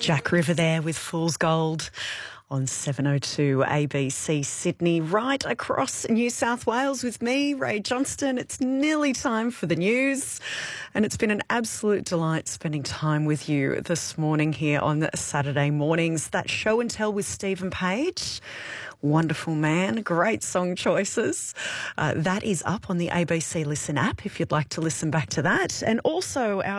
Jack River there with Fool's Gold on 702 ABC Sydney, right across New South Wales with me, Ray Johnston. It's nearly time for the news, and it's been an absolute delight spending time with you this morning here on Saturday mornings. That show and tell with Stephen Page, wonderful man, great song choices. That is up on the ABC Listen app if you'd like to listen back to that, and also our